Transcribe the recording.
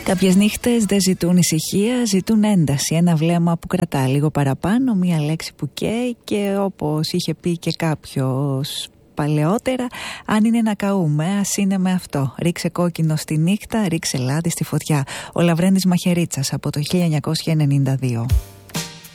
Κάποιες νύχτες δεν ζητούν ησυχία, ζητούν ένταση. Ένα βλέμμα που κρατά λίγο παραπάνω, μία λέξη που καίει και όπως είχε πει και κάποιος παλαιότερα, αν είναι να καούμε, ας είναι με αυτό. Ρίξε κόκκινο στη νύχτα, ρίξε λάδι στη φωτιά. Ο Λαβρέντης Μαχαιρίτσας από το 1992.